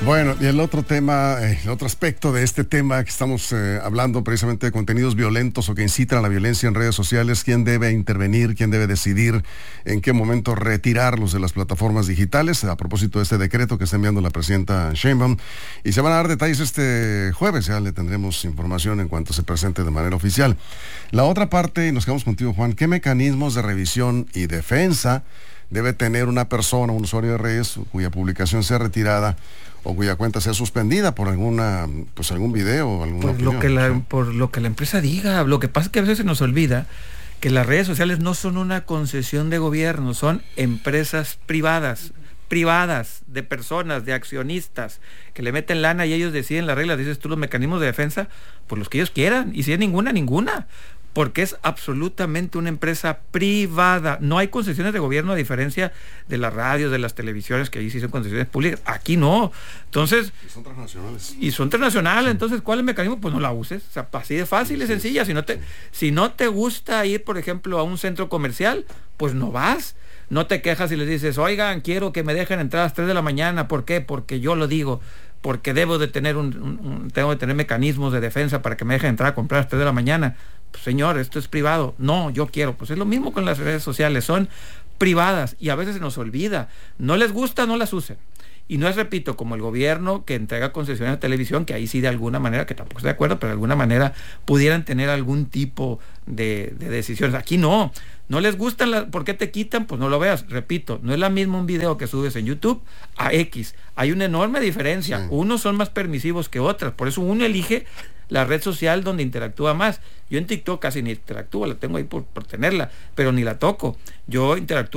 Bueno, y el otro tema, el otro aspecto de este tema que estamos hablando precisamente de contenidos violentos o que incitan a la violencia en redes sociales, quién debe intervenir, quién debe decidir en qué momento retirarlos de las plataformas digitales, a propósito de este decreto que está enviando la presidenta Sheinbaum. Y se van a dar detalles este jueves, ya le tendremos información en cuanto se presente de manera oficial. La otra parte, y nos quedamos contigo, Juan, ¿qué mecanismos de revisión y defensa debe tener una persona, un usuario de redes cuya publicación sea retirada o cuya cuenta sea suspendida por algún video o alguna opinión? Por lo que la empresa diga? Lo que pasa es que a veces se nos olvida que las redes sociales no son una concesión de gobierno, son empresas privadas de personas, de accionistas, que le meten lana y ellos deciden las reglas. Dices tú, los mecanismos de defensa, pues los que ellos quieran, y si es ninguna, porque es absolutamente una empresa privada. No hay concesiones de gobierno, a diferencia de las radios, de las televisiones, que ahí sí son concesiones públicas. Aquí no. Entonces, y son transnacionales. Sí. Entonces, ¿cuál es el mecanismo? Pues no la uses. O sea, así de fácil y sencilla. Si no te gusta ir, por ejemplo, a un centro comercial, pues no vas. No te quejas y les dices, oigan, quiero que me dejen entrar a las 3 de la mañana. ¿Por qué? Porque yo lo digo. Porque debo de tener tengo de tener mecanismos de defensa para que me dejen entrar a comprar a las 3 de la mañana. Pues, señor, esto es privado. No, yo quiero. Pues es lo mismo con las redes sociales, son privadas y a veces se nos olvida. No les gusta, no las usen. Y no es, repito, como el gobierno que entrega concesiones a televisión, que ahí sí de alguna manera, que tampoco estoy de acuerdo, pero de alguna manera pudieran tener algún tipo de decisiones. Aquí no les gustan, ¿por qué te quitan? Pues no lo veas. Repito, no es la misma un video que subes en YouTube a X. Hay una enorme diferencia. Sí. Unos son más permisivos que otras, por eso uno elige la red social donde interactúa más. Yo en TikTok casi ni interactúo, la tengo ahí por tenerla, pero ni la toco. Yo interactúo